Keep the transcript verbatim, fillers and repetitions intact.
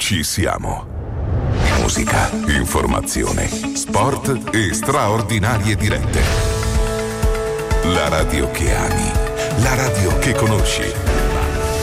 Ci siamo. Musica, informazione, sport e straordinarie dirette. La radio che ami, la radio che conosci.